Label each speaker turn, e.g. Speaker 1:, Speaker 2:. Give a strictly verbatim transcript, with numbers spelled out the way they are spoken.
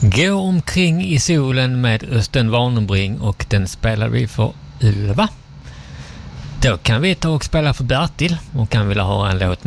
Speaker 1: Gå omkring i solen med Östen Warnerbring, och den spelar vi för Ylva. Då kan vi ta och spela för Bertil, och kan vilja ha en låt